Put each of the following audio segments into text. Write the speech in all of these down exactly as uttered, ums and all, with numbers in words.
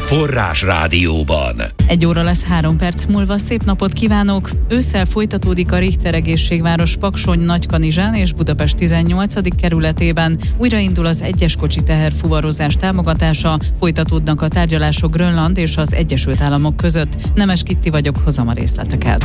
Forrás Rádióban. Egy óra lesz három perc múlva. Szép napot kívánok! Ősszel folytatódik a Richter egészségváros Paksony, Nagykanizsán és Budapest tizennyolcadik kerületében. Újraindul az egyes kocsi teherfuvarozás támogatása, folytatódnak a tárgyalások Grönland és az Egyesült Államok között. Nemes Kitti vagyok, hozom a részleteket.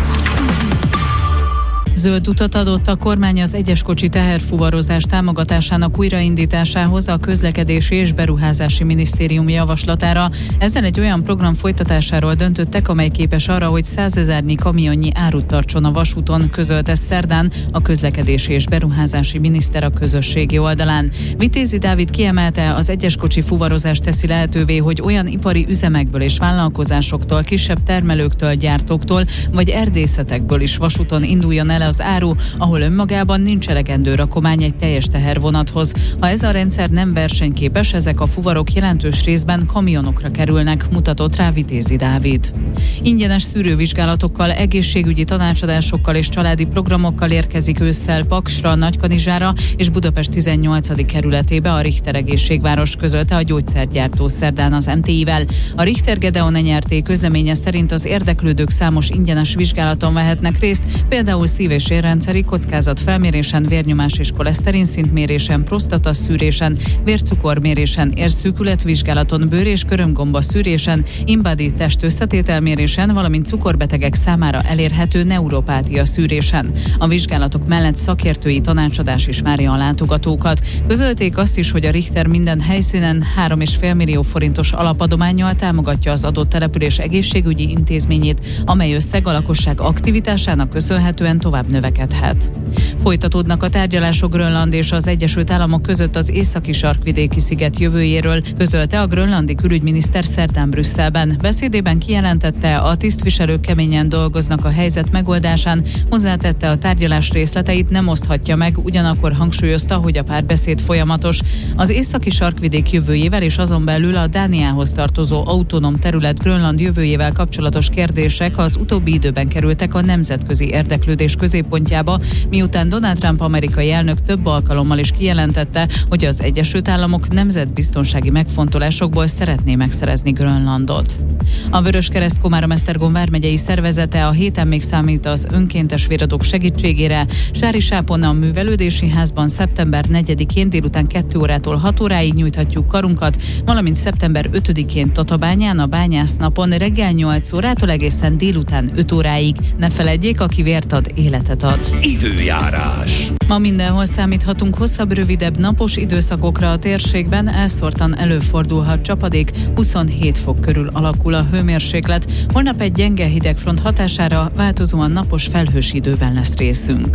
Zöld utat adott a kormány az egyes kocsi teherfuvarozás támogatásának újraindításához a Közlekedési és Beruházási Minisztérium javaslatára. Ezzel egy olyan program folytatásáról döntöttek, amely képes arra, hogy százezernyi kamionnyi árut tartson a vasúton, közölte szerdán a Közlekedési és Beruházási Miniszter a közösségi oldalán. Vitézi Dávid kiemelte, az egyes kocsi fuvarozás teszi lehetővé, hogy olyan ipari üzemekből és vállalkozásoktól, kisebb termelőktől, gyártóktól vagy erdészetekből is vasúton induljon el az áru, ahol önmagában nincs elegendő rakomány egy teljes tehervonathoz. Ha ez a rendszer nem versenyképes, ezek a fuvarok jelentős részben kamionokra kerülnek, mutatott rá Vitézi Dávid. Ingyenes szűrővizsgálatokkal, egészségügyi tanácsadásokkal és családi programokkal érkezik ősszel Paksra, Nagykanizsára és Budapest tizennyolcadik kerületébe a Richter egészségváros, közölte a gyógyszergyártó szerdán az em té i-vel. A Richter Gedeon Enyerté közleménye szerint az érdeklődők számos ingyenes vizsgálaton vehetnek részt, például szív- és érrendszeri kockázatfelmérésen, vérnyomás és koleszterin szintmérésen, prostataszűrésen, vércukormérésen, érszűkületvizsgálaton, bőr- és körömgomba szűrésen, in-body testösszetételmérésen, valamint cukorbetegek számára elérhető neuropátia szűrésen. A vizsgálatok mellett szakértői tanácsadás is várja a látogatókat. Közölték azt is, hogy a Richter minden helyszínen három egész öt millió forintos alapadománnyal támogatja az adott település egészségügyi intézményét, amely összeg a lakosság aktivitásának köszönhetően tovább növekedhet. Folytatódnak a tárgyalások Grönland és az Egyesült Államok között az északi sarkvidéki sziget jövőjéről, közölte a grönlandi külügyminiszter szerdán Brüsszelben. Beszédében kijelentette, a tisztviselők keményen dolgoznak a helyzet megoldásán, hozzátette, a tárgyalás részleteit nem oszthatja meg, ugyanakkor hangsúlyozta, hogy a párbeszéd folyamatos. Az északi sarkvidék jövőjével és azon belül a Dániához tartozó autonóm terület Grönland jövőjével kapcsolatos kérdések az utóbbi időben kerültek a nemzetközi érdeklődés középpontjába, miután Donald Trump amerikai elnök több alkalommal is kijelentette, hogy az Egyesült Államok nemzetbiztonsági megfontolásokból szeretné megszerezni Grönlandot. A Vöröskereszt Komárom-Esztergom vármegyei szervezete a héten még számít az önkéntes véradók segítségére. Sárisápon a művelődési házban szeptember negyedikén délután kettő órától hat óráig nyújthatjuk karunkat, valamint szeptember ötödikén Tatabányán a bányásznapon reggel nyolc órától egészen délután öt óráig. Ne feledjék, aki vért ad, életet ad. Időjárás. Ma mindenhol számíthatunk hosszabb, rövidebb napos időszakokra a térségben, elszórtan előfordulhat csapadék, huszonhét fok körül alakul a hőmérséklet. Holnap egy gyenge hidegfront hatására változóan napos, felhős időben lesz részünk.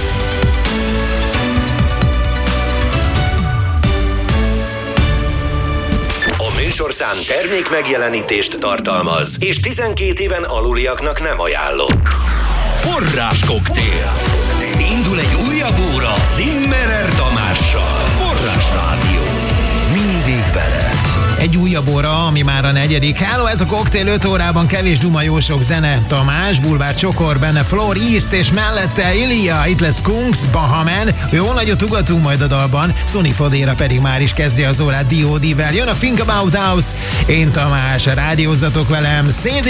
Műsorszám termék megjelenítést tartalmaz, és tizenkét éven aluliaknak nem ajánlott. Forráskoktél. Indul egy újabb óra Zimmerer Tamással. Forrás Rádió. Mindig veled. Egy újabb óra, ami már a negyedik. Hello, ez a koktél öt órában kevés duma, jó sok zene. Tamás, Bulvár Csokor, benne Floor East, és mellette Ilia, itt lesz Kungs, Bahaman. Jó nagyot ugatunk majd a dalban, Sonny Fodera pedig már is kezdi az órát dé o dé-vel. Jön a Think About House. Én Tamás, rádiózzatok velem, cé dé